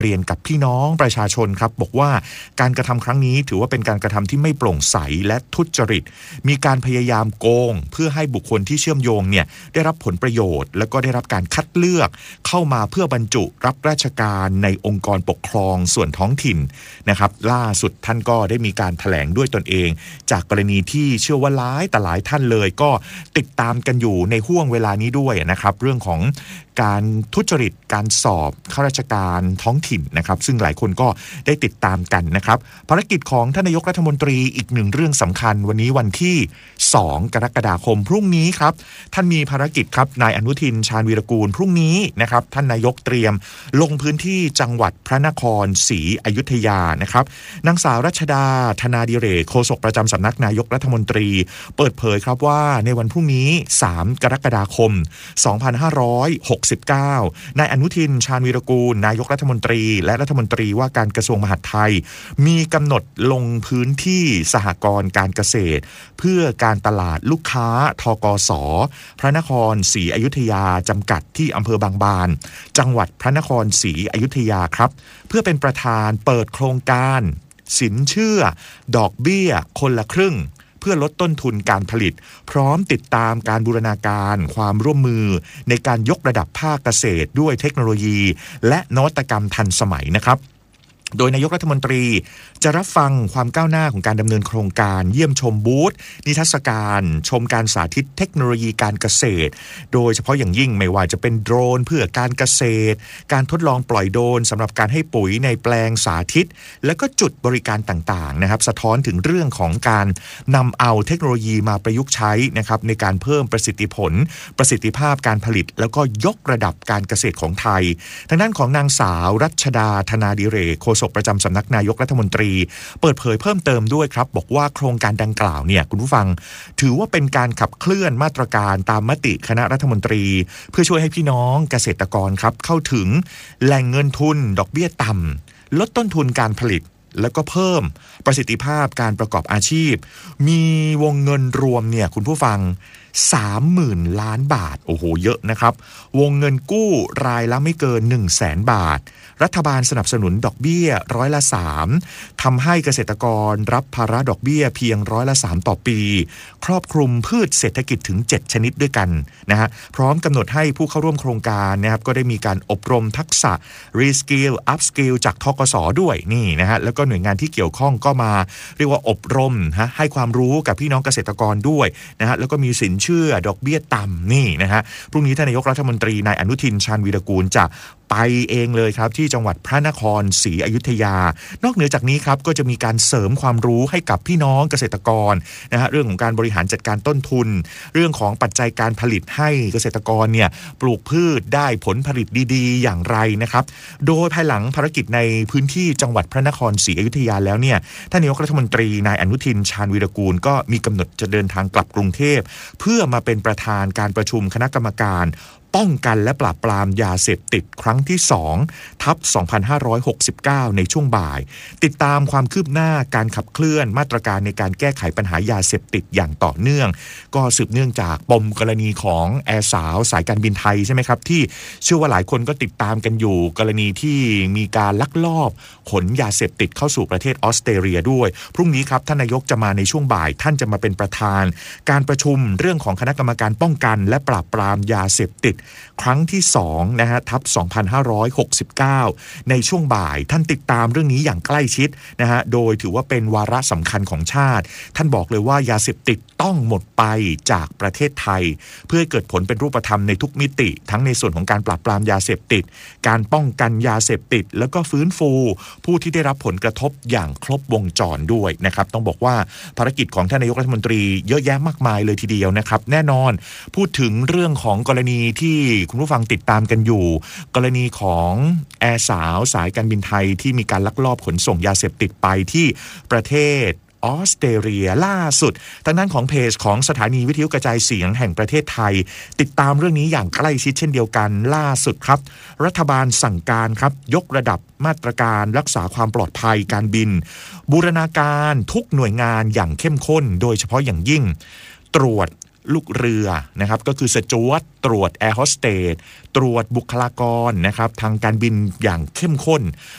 เรียนกับพี่น้องประชาชนครับบอกว่าการกระทำครั้งนี้ถือว่าเป็นการกระทำที่ไม่โปร่งใสและทุจริตมีการพยายามโกงเพื่อให้บุคคลที่เชื่อมโยงเนี่ยได้รับผลประโยชน์แล้วก็ได้รับการคัดเลือกเข้ามาเพื่อบรรจุรับราชการในองค์กรปกครองส่วนท้องถิ่นนะครับล่าสุดท่านก็ได้มีการแถลงด้วยตนเองจากกรณีที่เชื่อว่าหลายแต่หลายท่านเลยก็ติดตามกันอยู่ในห่วงเวลานี้ด้วยนะครับเรื่องของการทุจริตการสอบข้าราชการท้องถิ่นนะครับซึ่งหลายคนก็ได้ติดตามกันนะครับภารกิจของท่านนายกรัฐมนตรีอีกหนึ่งเรื่องสำคัญวันนี้วันที่2กรกฎาคมพรุ่งนี้ครับท่านมีภารกิจครับนายอนุทินชาญวีรกูลพรุ่งนี้นะครับท่านนายกเตรียมลงพื้นที่จังหวัดพระนครศรีอยุธยานะครับนางสาวรัชดาธนาดิเรกโฆษกประจำสำนักนายกรัฐมนตรีเปิดเผยครับว่าในวันพรุ่งนี้3กรกฎาคม2569นายอนุทินชาญวีรกูลนายกรัฐมนตรีและรัฐมนตรีว่าการกระทรวงมหาดไทยมีกำหนดลงพื้นที่สหกรณ์การเกษตรเพื่อการตลาดลูกค้าทกส.พระนครศรีอยุธยาจำกัดที่อำเภอบางบานจังหวัดพระนครศรีอยุธยาครับเพื่อเป็นประธานเปิดโครงการสินเชื่อดอกเบี้ยคนละครึ่งเพื่อลดต้นทุนการผลิตพร้อมติดตามการบูรณาการความร่วมมือในการยกระดับภาคเกษตรด้วยเทคโนโลยีและนวัตกรรมทันสมัยนะครับโดยนายกรัฐมนตรีจะรับฟังความก้าวหน้าของการดำเนินโครงการเยี่ยมชมบูธนิทรรศการชมการสาธิตเทคโนโลยีการเกษตรโดยเฉพาะอย่างยิ่งไม่ว่าจะเป็นโดรนเพื่อการเกษตรการทดลองปล่อยโดรนสำหรับการให้ปุ๋ยในแปลงสาธิตและก็จุดบริการต่างๆนะครับสะท้อนถึงเรื่องของการนำเอาเทคโนโลยีมาประยุกต์ใช้นะครับในการเพิ่มประสิทธิภาพการผลิตแล้วก็ยกระดับการเกษตรของไทยทางด้านของนางสาวรัชดาธนาดิเรกโฆษกประจำสำนักนายกรัฐมนตรีเปิดเผยเพิ่มเติมด้วยครับบอกว่าโครงการดังกล่าวเนี่ยคุณผู้ฟังถือว่าเป็นการขับเคลื่อนมาตรการตามมติคณะรัฐมนตรีเพื่อช่วยให้พี่น้องเกษตรกรครับเข้าถึงแหล่งเงินทุนดอกเบี้ยต่ำลดต้นทุนการผลิตแล้วก็เพิ่มประสิทธิภาพการประกอบอาชีพมีวงเงินรวมเนี่ยคุณผู้ฟัง30,000 ล้านบาทโอ้โหเยอะนะครับวงเงินกู้รายละไม่เกิน 100,000 บาทรัฐบาลสนับสนุนดอกเบี้ย3%ทำให้เกษตรกรรับภาระดอกเบี้ยเพียง3%ต่อปีครอบคลุมพืชเศรษฐกิจถึง7ชนิดด้วยกันนะฮะพร้อมกำหนดให้ผู้เข้าร่วมโครงการนะครับก็ได้มีการอบรมทักษะ Reskill Upskill จากทกส.ด้วยนี่นะฮะแล้วก็หน่วยงานที่เกี่ยวข้องก็มาเรียกว่าอบรมให้ความรู้กับพี่น้องเกษตรกรด้วยนะฮะแล้วก็มีสินเชื่อดอกเบี้ยต่ำนี่นะฮะพรุ่งนี้ท่านนายกรัฐมนตรีนายอนุทินชาญวีรกูลจะไปเองเลยครับที่จังหวัดพระนครศรีอยุธยานอกเหนือจากนี้ครับก็จะมีการเสริมความรู้ให้กับพี่น้องเกษตรกรนะฮะเรื่องของการบริหารจัดการต้นทุนเรื่องของปัจจัยการผลิตให้เกษตรกรเนี่ยปลูกพืชได้ผลผลิตดีๆอย่างไรนะครับโดยภายหลังภารกิจในพื้นที่จังหวัดพระนครศรีอยุธยาแล้วเนี่ยท่านนายกรัฐมนตรีนายอนุทินชาญวีรกูลก็มีกำหนดจะเดินทางกลับกรุงเทพเพื่อมาเป็นประธานการประชุมคณะกรรมการป้องกันและปราบปรามยาเสพติดครั้งที่2/2569ในช่วงบ่ายติดตามความคืบหน้าการขับเคลื่อนมาตรการในการแก้ไขปัญหายาเสพติดอย่างต่อเนื่องก็สืบเนื่องจากปมกรณีของแอร์สาวสายการบินไทยใช่ไหมครับที่เชื่อว่าหลายคนก็ติดตามกันอยู่กรณีที่มีการลักลอบขนยาเสพติดเข้าสู่ประเทศออสเตรเลียด้วยพรุ่งนี้ครับท่านนายกจะมาในช่วงบ่ายท่านจะมาเป็นประธานการประชุมเรื่องของคณะกรรมการป้องกันและปราบปรามยาเสพติดครั้งที่2นะฮะ2569ในช่วงบ่ายท่านติดตามเรื่องนี้อย่างใกล้ชิดนะฮะโดยถือว่าเป็นวาระสำคัญของชาติท่านบอกเลยว่ายาเสพติดต้องหมดไปจากประเทศไทยเพื่อให้เกิดผลเป็นรูปธรรมในทุกมิติทั้งในส่วนของการปราบปรามยาเสพติดการป้องกันยาเสพติดแล้วก็ฟื้นฟูผู้ที่ได้รับผลกระทบอย่างครบวงจรด้วยนะครับต้องบอกว่าภารกิจของท่านนายกรัฐมนตรีเยอะแยะมากมายเลยทีเดียวนะครับแน่นอนพูดถึงเรื่องของกรณีที่คุณผู้ฟังติดตามกันอยู่กรณีของแอร์สาวสายการบินไทยที่มีการลักลอบขนส่งยาเสพติดไปที่ประเทศออสเตรเลียล่าสุดทางด้านของเพจของสถานีวิทยุกระจายเสียงแห่งประเทศไทยติดตามเรื่องนี้อย่างใกล้ชิดเช่นเดียวกันล่าสุดครับรัฐบาลสั่งการครับยกระดับมาตรการรักษาความปลอดภัยการบินบูรณาการทุกหน่วยงานอย่างเข้มข้นโดยเฉพาะอย่างยิ่งตรวจลูกเรือนะครับก็คือสจ๊วตตรวจแอร์โฮสเตสตรวจบุคลากรนะครับทางการบินอย่างเข้มข้น